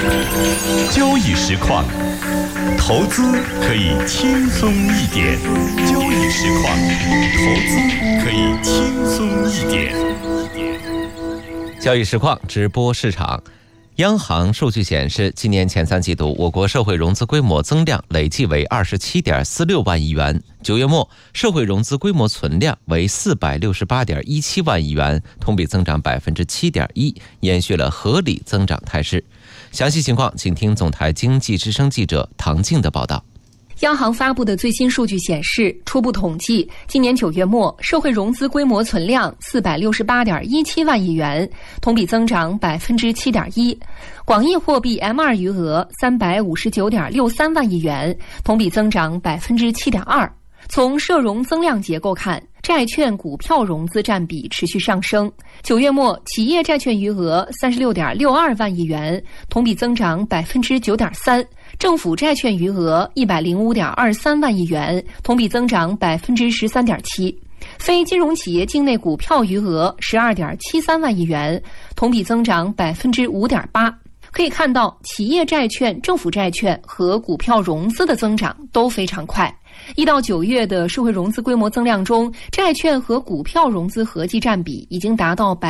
交易实况，投资可以轻松一点。交易实况，投资可以轻松一点。 交易实况直播市场。央行数据显示，今年前三季度我国社会融资规模增量累计为 27.46 万亿元，9月末社会融资规模存量为 468.17 万亿元，同比增长 7.1%， 延续了合理增长态势。详细情况请听总台经济之声记者唐静的报道。 央行发布的最新数据显示，初步统计，今年9月末社会融资规模存量 468.17 万亿元，同比增长 7.1%。广义货币 M2 余额 359.63 万亿元，同比增长 7.2%。从社融增量结构看，债券股票融资占比持续上升。9月末企业债券余额 36.62 万亿元，同比增长 9.3%。政府债券余额 105.23 万亿元，同比增长 13.7%。非金融企业境内股票余额 12.73 万亿元，同比增长 5.8%。可以看到，企业债券、政府债券和股票融资的增长都非常快。1到9月的社会融资规模增量中，债券和股票融资合计占比已经达到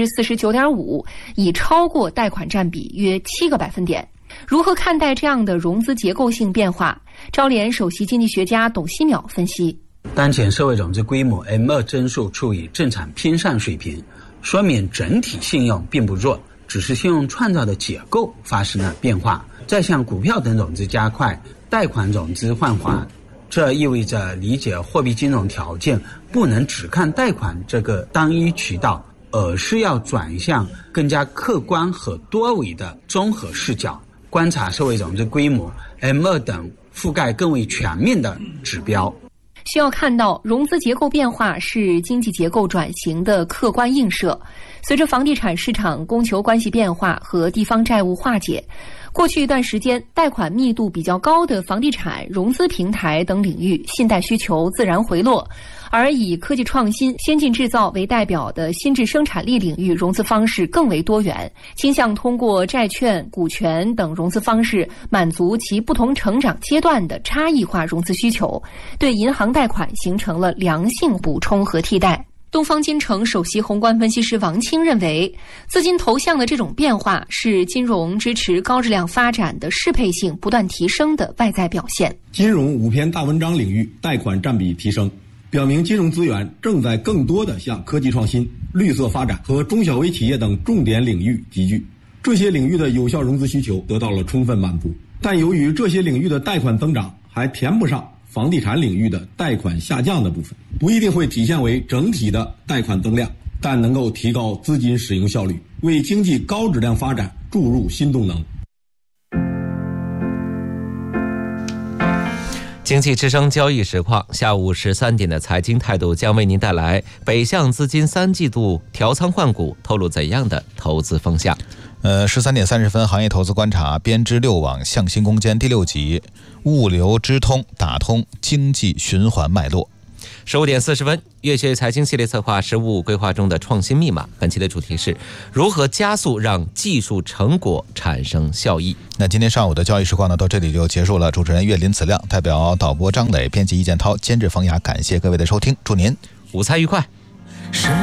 49.5%， 已超过贷款占比约7个百分点。如何看待这样的融资结构性变化？招联首席经济学家董希淼分析， 当前社会融资规模 M2 增速处于正常偏上水平，说明整体信用并不弱，只是信用创造的结构发生了变化。再向股票等融资加快，贷款融资放缓，这意味着理解货币金融条件不能只看贷款这个单一渠道，而是要转向更加客观和多维的综合视角，观察社会融资规模 M2 等覆盖更为全面的指标。 需要看到，融资结构变化是经济结构转型的客观映射。随着房地产市场供求关系变化和地方债务化解，过去一段时间，贷款密度比较高的房地产、融资平台等领域信贷需求自然回落，而以科技创新、先进制造为代表的新质生产力领域融资方式更为多元，倾向通过债券、股权等融资方式满足其不同成长阶段的差异化融资需求，对银行贷款形成了良性补充和替代。东方金城首席宏观分析师王清认为，资金投向的这种变化是金融支持高质量发展的适配性不断提升的外在表现。 金融5篇大文章领域贷款占比提升，表明金融资源正在更多地向科技创新、绿色发展和中小微企业等重点领域集聚。这些领域的有效融资需求得到了充分满足，但由于这些领域的贷款增长还填不上房地产领域的贷款下降的部分，不一定会体现为整体的贷款增量，但能够提高资金使用效率，为经济高质量发展注入新动能。 经济之声交易实况，下午13点的财经态度将为您带来北向资金3季度调仓换股透露怎样的投资风向。 13点30分，行业投资观察，编织6网向新攻坚第6集，物流支通打通经济循环脉络。 15点40分，月学财经系列策划实务规划中的创新密码，本期的主题是如何加速让技术成果产生效益。 那今天上午的交易实况呢，到这里就结束了。主持人岳林子亮，代表导播张磊，编辑易建涛，监制冯雅，感谢各位的收听，祝您午餐愉快。